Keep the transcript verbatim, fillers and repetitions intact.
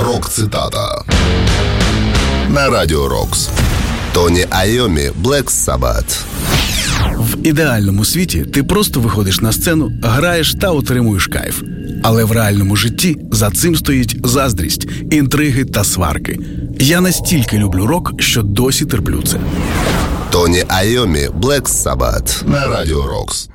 Рок-цитата на Радіо Рокс. Тоні Айомі, Black Sabbath. В ідеальному світі ти просто виходиш на сцену, граєш та отримуєш кайф. Але в реальному житті за цим стоїть заздрість, інтриги та сварки. Я настільки люблю рок, що досі терплю це. Тоні Айомі, Black Sabbath на Радіо Рокс.